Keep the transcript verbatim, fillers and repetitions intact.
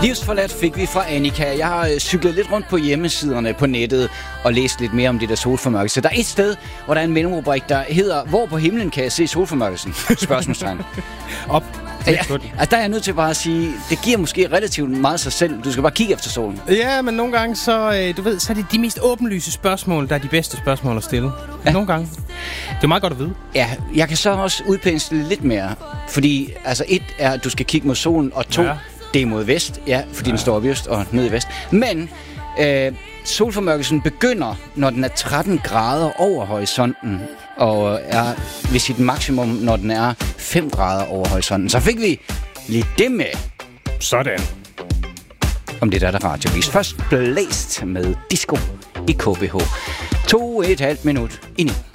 Livsforladt fik vi fra Annika. Jeg har cyklet lidt rundt på hjemmesiderne på nettet og læst lidt mere om det der solformørkelse. Der er et sted, hvor der er en mellemrubrik, der hedder Hvor på himlen kan jeg se solformørkelsen? Spørgsmålstegn. Op. Ja, altså, der er jeg nødt til bare at sige, det giver måske relativt meget sig selv. Du skal bare kigge efter solen. Ja, men nogle gange, så, du ved, så er det de mest åbenlyse spørgsmål, der er de bedste spørgsmål at stille. Ja. Nogle gange. Det er meget godt at vide. Ja, jeg kan så også udpensle lidt mere. Fordi, altså, et er, at du skal kigge mod solen, og to, ja. det er mod vest. Ja, fordi ja. den står op i øst og ned i vest. Men øh, solformørkelsen begynder, når den er tretten grader over horisonten, og er ved sit maksimum, når den er fem grader over horisonten. Så fik vi lige det med. Sådan. Om det der der radiovis. Først blæst med disco i K B H. To et halvt minut ind i.